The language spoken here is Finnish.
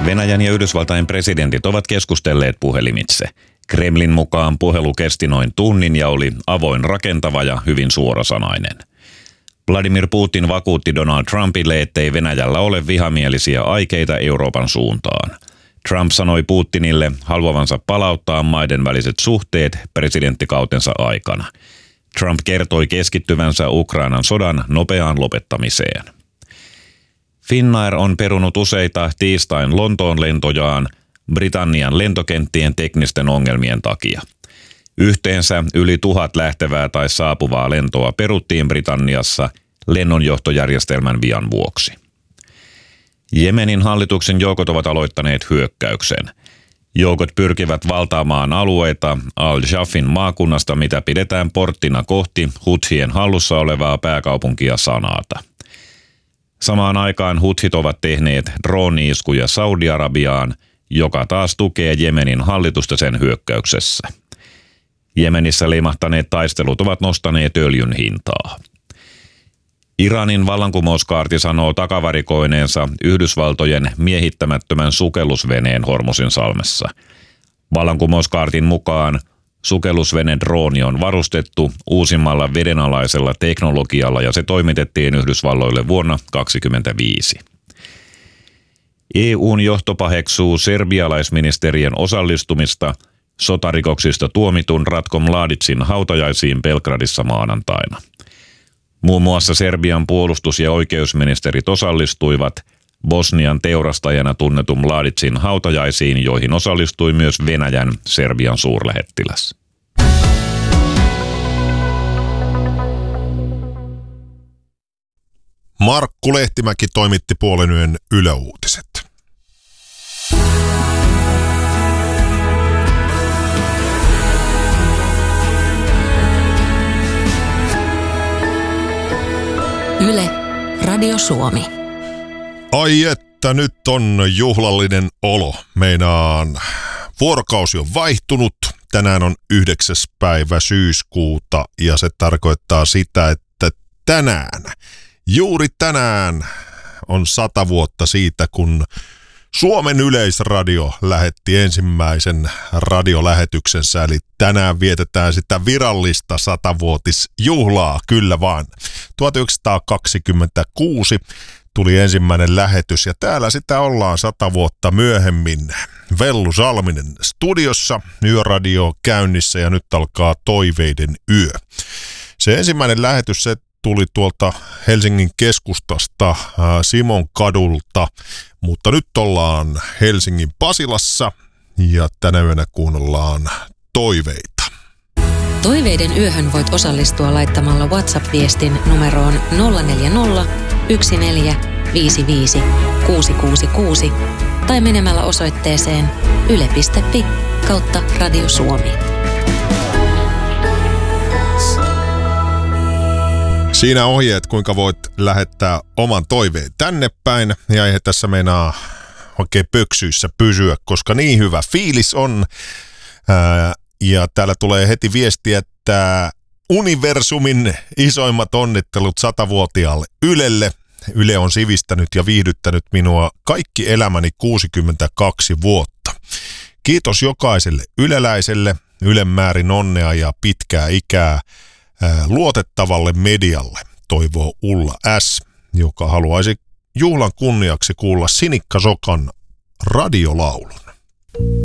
Venäjän ja Yhdysvaltain presidentit ovat keskustelleet puhelimitse. Kremlin mukaan puhelu kesti noin tunnin ja oli avoin, rakentava ja hyvin suorasanainen. Vladimir Putin vakuutti Donald Trumpille, ettei Venäjällä ole vihamielisiä aikeita Euroopan suuntaan. Trump sanoi Putinille haluavansa palauttaa maiden väliset suhteet presidenttikautensa aikana. Trump kertoi keskittyvänsä Ukrainan sodan nopeaan lopettamiseen. Finnair on perunut useita tiistain Lontoon lentojaan Britannian lentokenttien teknisten ongelmien takia. Yhteensä yli 1000 lähtevää tai saapuvaa lentoa peruttiin Britanniassa lennonjohtojärjestelmän vian vuoksi. Jemenin hallituksen joukot ovat aloittaneet hyökkäyksen. Joukot pyrkivät valtaamaan alueita Al-Shafin maakunnasta, mitä pidetään porttina kohti Huthien hallussa olevaa pääkaupunkia Sanaata. Samaan aikaan Huthit ovat tehneet drooni-iskuja Saudi-Arabiaan, joka taas tukee Jemenin hallitusta sen hyökkäyksessä. Jemenissä leimahtaneet taistelut ovat nostaneet öljyn hintaa. Iranin vallankumouskaarti sanoo takavarikoineensa Yhdysvaltojen miehittämättömän sukellusveneen Hormuzin salmessa. Vallankumouskaartin mukaan sukellusvene drooni on varustettu uusimmalla vedenalaisella teknologialla ja se toimitettiin Yhdysvalloille vuonna 2025. EU:n johto paheksuu serbialaisministerien osallistumista sotarikoksista tuomitun Ratko Mladicin hautajaisiin Belgradissa maanantaina. Muun muassa Serbian puolustus- ja oikeusministerit osallistuivat Bosnian teurastajana tunnetun Mladicin hautajaisiin, joihin osallistui myös Venäjän Serbian suurlähettiläs. Markku Lehtimäki toimitti puolen yön yöuutiset. Yle, Radio Suomi. Ai että nyt on juhlallinen olo. Meinaan vuorokausi on vaihtunut. Tänään on 9. päivä syyskuuta ja se tarkoittaa sitä, että juuri tänään on 100 vuotta siitä, kun Suomen Yleisradio lähetti ensimmäisen radiolähetyksensä, eli tänään vietetään sitä virallista 100-vuotisjuhlaa, kyllä vaan. 1926 tuli ensimmäinen lähetys ja täällä sitä ollaan 100 vuotta myöhemmin. Vellu Salminen studiossa, Yöradio käynnissä ja nyt alkaa Toiveiden yö. Se ensimmäinen lähetys, se tuli tuolta Helsingin keskustasta Simon kadulta, mutta nyt ollaan Helsingin Pasilassa ja tänä yönä kuunnellaan Toiveita. Toiveiden yöhön voit osallistua laittamalla WhatsApp-viestin numeroon 040 1455 666 tai menemällä osoitteeseen yle.fi/Radio Suomi. Siinä ohjeet, kuinka voit lähettää oman toiveen tänne päin. Ja eihän tässä meinaa oikein pöksyissä pysyä, koska niin hyvä fiilis on. Ja täällä tulee heti viestiä, että universumin isoimmat onnittelut 100-vuotiaalle Ylelle. Yle on sivistänyt ja viihdyttänyt minua kaikki elämäni 62 vuotta. Kiitos jokaiselle yleläiselle, Ylen määrin onnea ja pitkää ikää luotettavalle medialle, toivoo Ulla S., joka haluaisi juhlan kunniaksi kuulla Sinikka Sokan radiolaulun.